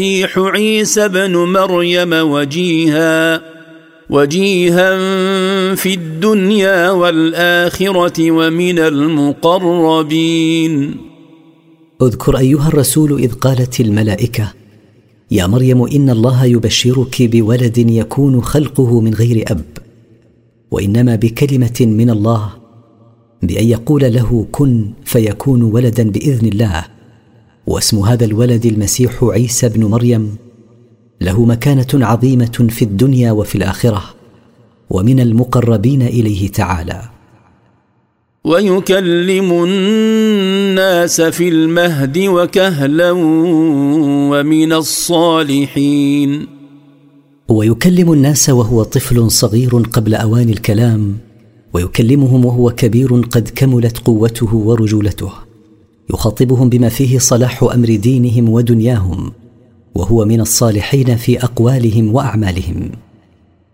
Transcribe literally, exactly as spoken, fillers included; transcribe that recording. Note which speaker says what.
Speaker 1: المسيح عيسى بن مريم وجيها وجيها في الدنيا والآخرة ومن المقربين.
Speaker 2: اذكر أيها الرسول إذ قالت الملائكة: يا مريم إن الله يبشرك بولد يكون خلقه من غير أب، وإنما بكلمة من الله، بأن يقول له كن فيكون ولدا بإذن الله، واسم هذا الولد المسيح عيسى بن مريم، له مكانة عظيمة في الدنيا وفي الآخرة، ومن المقربين إليه تعالى.
Speaker 1: ويكلم الناس في المهد وكهلا ومن الصالحين.
Speaker 2: ويكلم الناس وهو طفل صغير قبل أوان الكلام، ويكلمهم وهو كبير قد كملت قوته ورجولته، يخاطبهم بما فيه صلاح أمر دينهم ودنياهم، وهو من الصالحين في أقوالهم وأعمالهم.